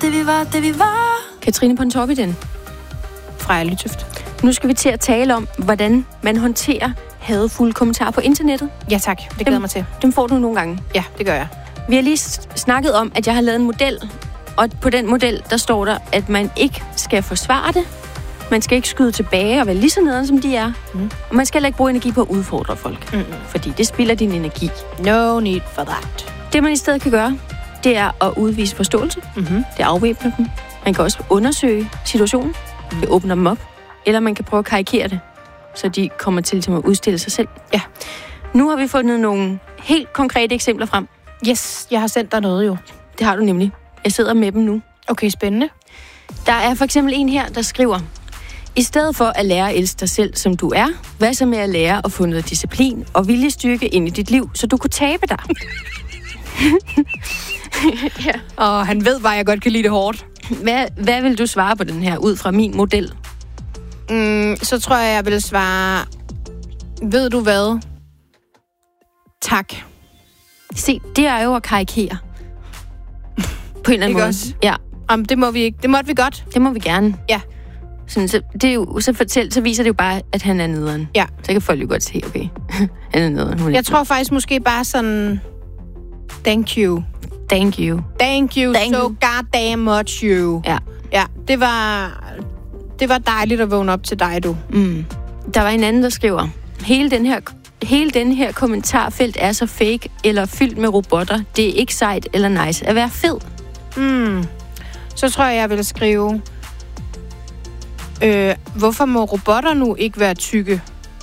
det vi var. Katrine Pontoppidan Freja Lytøft. Nu skal vi til at tale om, hvordan man håndterer hadefulde kommentarer på internettet. Ja tak, det glæder mig til. Dem får du nogle gange. Ja, det gør jeg. Vi har lige snakket om, at jeg har lavet en model, og på den model, der står der, at man ikke skal forsvare det. Man skal ikke skyde tilbage og være lige så nederen, som de er. Og man skal heller ikke bruge energi på at udfordre folk. Fordi det spilder din energi. No need for that. Det, man i stedet kan gøre, det er at udvise forståelse. Det afvæbner dem. Man kan også undersøge situationen. Det åbner dem op. Eller man kan prøve at karikere det, så de kommer til at udstille sig selv. Ja. Nu har vi fundet nogle helt konkrete eksempler frem. Yes, jeg har sendt dig noget jo. Det har du nemlig. Jeg sidder med dem nu. Okay, spændende. Der er for eksempel en her, der skriver: i stedet for at lære at elske dig selv, som du er, hvad så med at lære at få noget disciplin og viljestyrke ind i dit liv, så du kunne tabe dig? Ja. Og han ved bare, jeg godt kan lide det hårdt. Hvad vil du svare på den her, ud fra min model? Så tror jeg vil svare, ved du hvad? Tak. Se, det er jo at karikere. På en eller anden måde. Også? Ja. Det må vi ikke. Det måtte vi godt. Det må vi gerne. Ja. Sådan, så, det er jo, så viser det jo bare, at han er nederen. Ja. Så kan folk jo godt se, okay, han er nederen. Jeg tror faktisk måske bare sådan, thank you. Thank you. Thank you Thank so you. goddamn much, you. Ja. Ja, det var dejligt at vågne op til dig, du. Der var en anden, der skriver: hele den her kommentarfelt er så fake eller fyldt med robotter. Det er ikke sejt eller nice at være fed. Så tror jeg vil skrive, hvorfor må robotter nu ikke være tykke?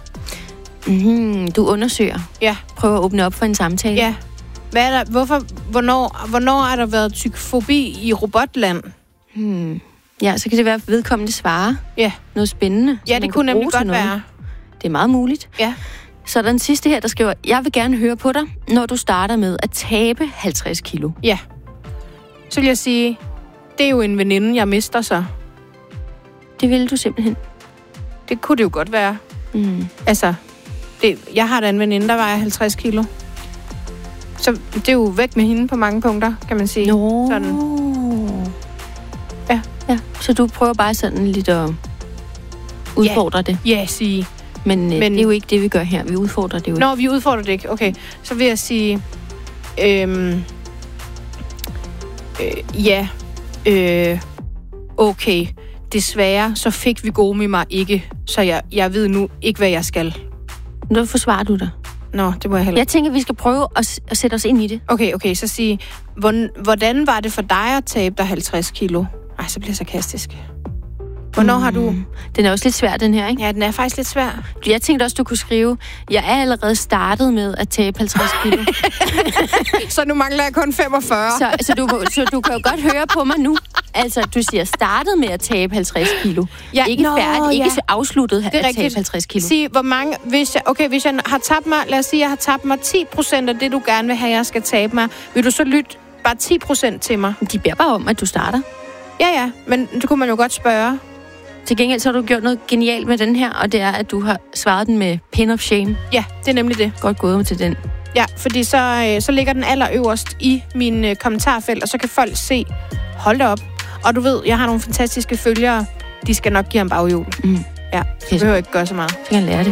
Du undersøger. Ja. Prøver at åbne op for en samtale. Ja. Hvad er der, hvornår har der været tykfobi i robotland? Ja, så kan det være, at vedkommende svarer. Ja. Noget spændende. Ja, det kunne nemlig godt være. Det er meget muligt. Ja. Så er der den sidste her, der skriver: jeg vil gerne høre på dig, når du starter med at tabe 50 kilo. Ja. Så vil jeg sige, det er jo en veninde, jeg mister så. Det vil du simpelthen. Det kunne det jo godt være. Altså, jeg har da en veninde, der vejer 50 kilo. Så det er jo væk med hende på mange punkter, kan man sige. Nå. Sådan. Ja, så du prøver bare sådan lidt at udfordre det. Ja, sige. Men det er jo ikke det, vi gør her. Vi udfordrer det jo ikke. Nå, vi udfordrer det ikke. Okay, så vil jeg sige, okay. Desværre, så fik vi Gomi mig ikke, så jeg ved nu ikke, hvad jeg skal. Nu forsvarer du dig. Nå, det må jeg heller. Jeg tænker, vi skal prøve at sætte os ind i det. Okay, så sige, hvordan var det for dig at tabe dig 50 kilo? Ej, så bliver jeg sarkastisk. Hvornår har du... Den er også lidt svær, den her, ikke? Ja, den er faktisk lidt svær. Jeg tænkte også, du kunne skrive: jeg er allerede startet med at tabe 50 kilo. Så nu mangler jeg kun 45. Så du kan jo godt høre på mig nu. Altså, du siger startet med at tabe 50 kilo. Ja, ikke færdigt, ikke afsluttet at tabe 50 kilo. Sig, hvor mange... Hvis jeg har tabt mig... Lad os sige, jeg har tabt mig 10% af det, du gerne vil have, jeg skal tabe mig. Vil du så lytte bare 10% til mig? De beder bare om, at du starter. Ja, men det kunne man jo godt spørge. Til gengæld så har du gjort noget genialt med den her, og det er, at du har svaret den med pin of shame. Ja, det er nemlig det. Godt gået til den. Ja, fordi så ligger den allerøverst i min kommentarfelt, og så kan folk se, hold da op. Og du ved, jeg har nogle fantastiske følgere. De skal nok give ham baghjul. Ja, så behøver ikke gøre så meget. Så kan jeg lære det.